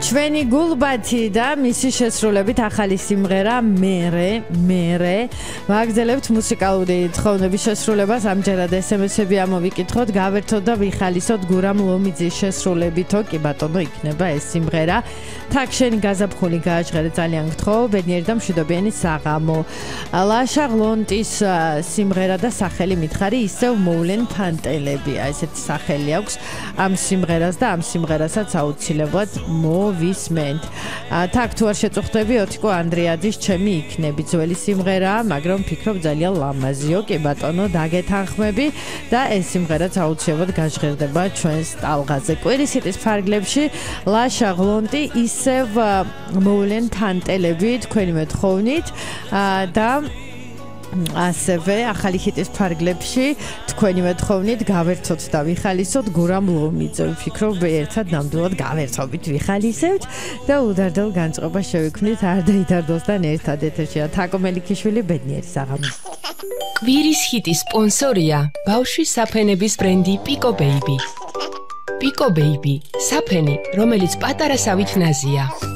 ჩვენი გულბათი და მისი შესრულებით ახალი სიმღერა მერე ვაგზელებთ მუსიკალური თხოვნების შესრულებას ამჯერად SMS-ები ამოვიკითხოთ გავერთოთ და ვიხალისოთ გურამ ლომიძის შესრულებითო კი ბატონო იქნება ეს სიმღერა თაქ შენი გაზაფხული გააჟღერე ძალიან გთხოვ ბედნიერი და მშვიდობიანი საღამო ლაშა ღლონტის სიმღერა და სახელი მითხარი ისევ მოვლენ ფანტელები ესეთი სახელი აქვს ამ სიმღერას და ამ სიმღერასაც აუცილებლად მოვისმენთ. თაქ თუ არ შეწუხდები ოტიკო ანდრიაძის ჩემი იქნები ძველი სიმღერაა, მაგრამ ვფიქრობ ძალიან ლამაზიო, კი ბატონო, დაგეთანხმები და ეს სიმღერაც აუცილებლად გაჟღერდება ჩვენს ტალღაზე. კვირის ჰიტის ფარგლებში ლაშა ღლონტი ისევ მოვლენ ფანტელები თქვენი მეთხოვნით და ასევე ახალი ჰიტის ფარგლებში თქვენი მეთხოვნით გავერთოთ და ვიხალისოთ გურამ ლომიძე. ვფიქრობ ერთად ნამდვილად გავერთობით ვიხალისებთ და უდარდელ განწყობას შევიქმნით არ დაიდარდოსთან ერთად ეთერშია თაკო მელიქიშვილი ბედნიერი საღამო. კვირის ჰიტის სპონსორია ბავშვის საფენების ბრენდი პიკო ბეიბი. პიკო ბეიბი საფენი რომელიც პატარა სავით ნაზია.